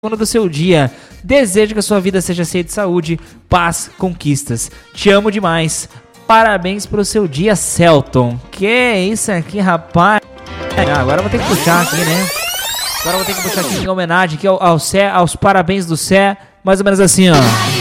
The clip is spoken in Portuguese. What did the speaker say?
do seu dia. Desejo que a sua vida seja cheia de saúde, paz, conquistas. Te amo demais. Parabéns pro seu dia, Celton. Que isso aqui, rapaz? Agora eu vou ter que puxar aqui, né? Agora eu vou ter que puxar aqui em homenagem aqui ao Cé, aos parabéns do Cé. Mais ou menos assim, ó.